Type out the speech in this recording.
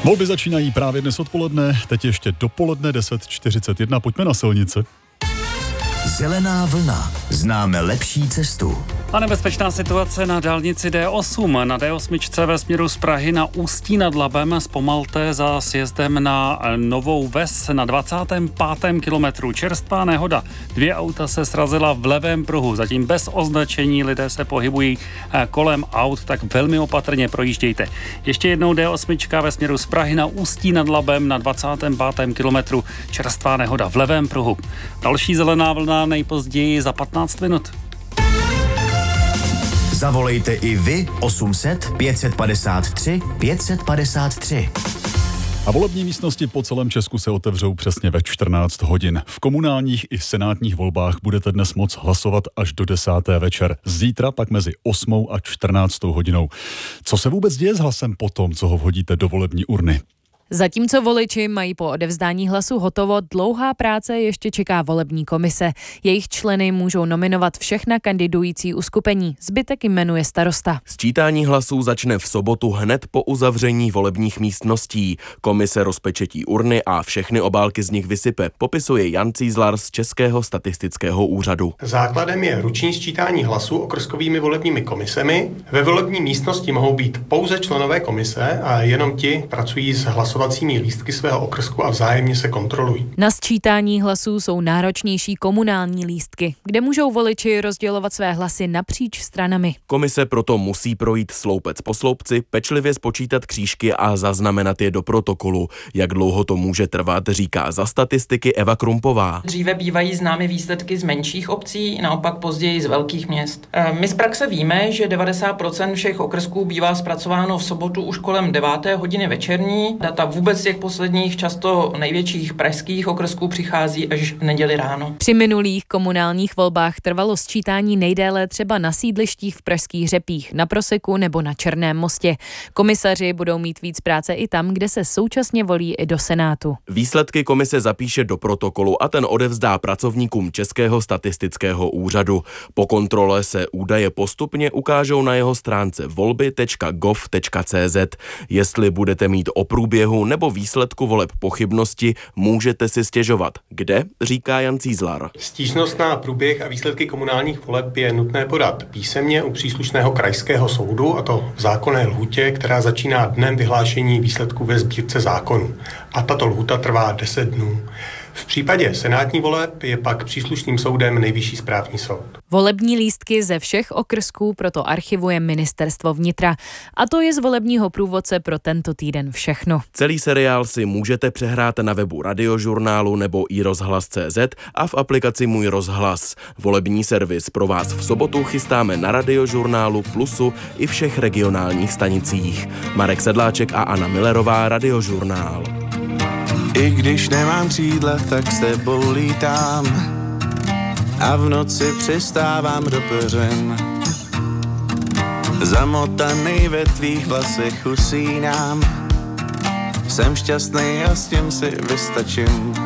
Volby začínají právě dnes odpoledne, teď ještě dopoledne 10:41. Pojďme na silnice. Zelená vlna. Známe lepší cestu. A nebezpečná situace na dálnici D8. Na D8 ve směru z Prahy na Ústí nad Labem zpomalte za sjezdem na Novou Ves na 25. kilometru. Čerstvá nehoda. 2 auta se srazila v levém pruhu. Zatím bez označení, lidé se pohybují kolem aut, tak velmi opatrně projíždějte. Ještě jednou D8 ve směru z Prahy na Ústí nad Labem na 25. kilometru. Čerstvá nehoda v levém pruhu. Další zelená vlna nejpozději za 15 minut. Zavolejte i vy 800 553 553. A volební místnosti po celém Česku se otevřou přesně ve 14 hodin. V komunálních i senátních volbách budete dnes moct hlasovat až do 10. večer. Zítra pak mezi 8. a 14. hodinou. Co se vůbec děje s hlasem potom, co ho vhodíte do volební urny? Zatímco voliči mají po odevzdání hlasu hotovo, dlouhá práce ještě čeká volební komise. Jejich členy můžou nominovat všechna kandidující uskupení. Zbytek jmenuje starosta. Sčítání hlasů začne v sobotu hned po uzavření volebních místností. Komise rozpečetí urny a všechny obálky z nich vysype, popisuje Jan Cízlar z Českého statistického úřadu. Základem je ruční sčítání hlasů okrskovými volebními komisemi. Ve volební místnosti mohou být pouze členové komise a jenom ti pracují s hlasovacími lístky svého okrsku a vzájemně se kontrolují. Na sčítání hlasů jsou náročnější komunální lístky, kde můžou voliči rozdělovat své hlasy napříč stranami. Komise proto musí projít sloupec po sloupci, pečlivě spočítat křížky a zaznamenat je do protokolu. Jak dlouho to může trvat, říká za statistiky Eva Krumpová. Dříve bývají známy výsledky z menších obcí, naopak později z velkých měst. My z praxe víme, že 90% všech okrsků bývá zpracováno v sobotu už kolem 9. hodiny večerní. Data vůbec těch posledních často největších pražských okrsků přichází až v neděli ráno. Při minulých komunálních volbách trvalo sčítání nejdéle třeba na sídlištích v pražských Řepích, na Proseku nebo na Černém Mostě. Komisaři budou mít víc práce i tam, kde se současně volí i do Senátu. Výsledky komise zapíše do protokolu a ten odevzdá pracovníkům Českého statistického úřadu. Po kontrole se údaje postupně ukážou na jeho stránce volby.gov.cz. Jestli budete mít o průběhu nebo výsledku voleb pochybnosti, můžete si stěžovat. Kde, říká Jan Cízlar. Stížnost na průběh a výsledky komunálních voleb je nutné podat písemně u příslušného krajského soudu, a to v zákonné lhůtě, která začíná dnem vyhlášení výsledků ve sbírce zákonů. A tato lhůta trvá 10 dnů. V případě senátní voleb je pak příslušným soudem Nejvyšší správní soud. Volební lístky ze všech okrsků proto archivuje Ministerstvo vnitra. A to je z volebního průvodce pro tento týden všechno. Celý seriál si můžete přehrát na webu Radiožurnálu nebo iRozhlas.cz a v aplikaci Můj rozhlas. Volební servis pro vás v sobotu chystáme na Radiožurnálu, Plusu i všech regionálních stanicích. Marek Sedláček a Anna Millerová, Radiožurnál. I když nemám křídla, tak s tebou lítám a v noci přistávám do peřin. Zamotaný ve tvých vlasech usínám, jsem šťastný a s tím si vystačím.